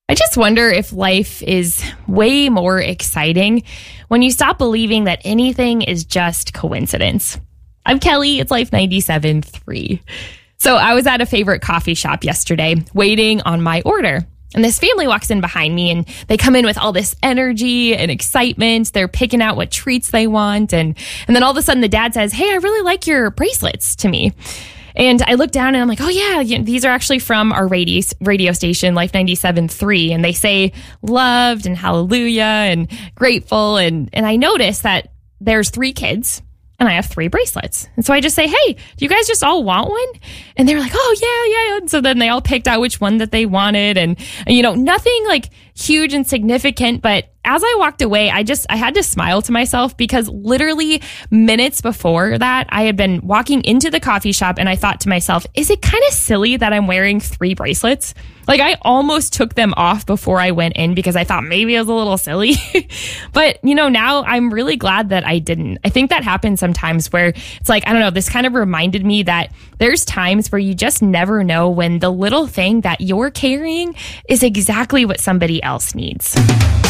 I just wonder if life is way more exciting when you stop believing that anything is just coincidence. I'm Kelly. It's Life 97.3. So I was at a favorite coffee shop yesterday waiting on my order. And this family walks in behind me and they come in with all this energy and excitement. They're picking out what treats they want. And then all of a sudden the dad says, "Hey, I really like your bracelets," to me. And I look down and I'm like, "Oh yeah, these are actually from our radio station, Life 97.3. And they say loved and hallelujah and grateful. And I notice that there's 3 kids and I have 3 bracelets. And so I just say, "Hey, do you guys just all want one?" And they're like, "Oh yeah. And so then they all picked out which one that they wanted. And nothing like huge and significant. But as I walked away, I had to smile to myself because literally minutes before that, I had been walking into the coffee shop and I thought to myself, is it kind of silly that I'm wearing 3 bracelets? Like I almost took them off before I went in because I thought maybe it was a little silly. But, now I'm really glad that I didn't. I think that happens sometimes where it's like, I don't know, this kind of reminded me that there's times where you just never know when the little thing that you're carrying is exactly what somebody else needs.